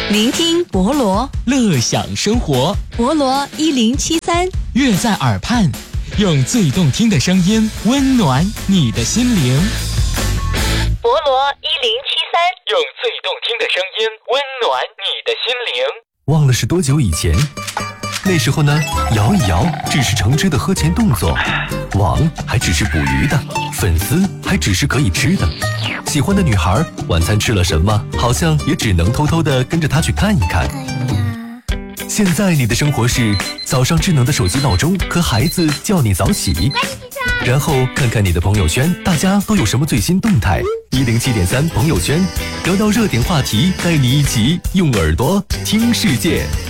聆听博罗， 乐享生活。 博罗1073， 乐在耳畔，用最动听的声音温暖你的心灵。 博罗1073， 用最动听的声音温暖你的心灵。 忘了是多久以前，那时候呢，摇一摇只是橙汁的喝前动作，网还只是捕鱼的，粉丝还只是可以吃的。喜欢的女孩晚餐吃了什么，好像也只能偷偷地跟着她去看一看。现在你的生活是早上智能的手机闹钟和孩子叫你早起，然后看看你的朋友圈，大家都有什么最新动态。107.3朋友圈，聊聊热点话题，带你一起用耳朵听世界。